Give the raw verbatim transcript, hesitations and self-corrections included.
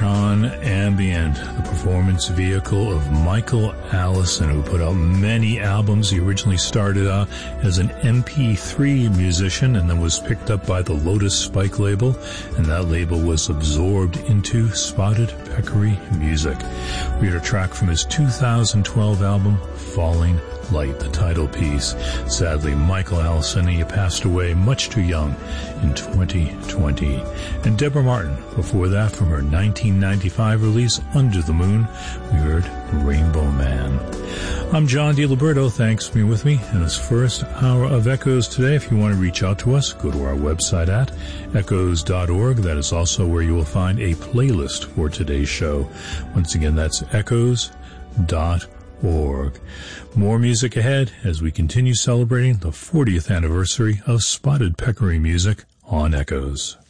Sean Ambient, the performance vehicle of Michael Allison, who put out many albums. He originally started out as an M P three musician and then was picked up by the Lotus Spike label, and that label was absorbed into Spotted Peccary Music. We heard a track from his two thousand twelve album, Falling Light, the title piece. Sadly, Michael Allison, he passed away much too young in twenty twenty. And Deborah Martin, before that, from her nineteen ninety-five release, Under the Moon, we heard Rainbow Man. I'm John DiLiberto. Thanks for being with me in this first hour of Echoes today. If you want to reach out to us, go to our website at echoes dot org. That is also where you will find a playlist for today's show. Once again, that's echoes dot org. More music ahead as we continue celebrating the fortieth anniversary of Spotted Peccary Music on Echoes.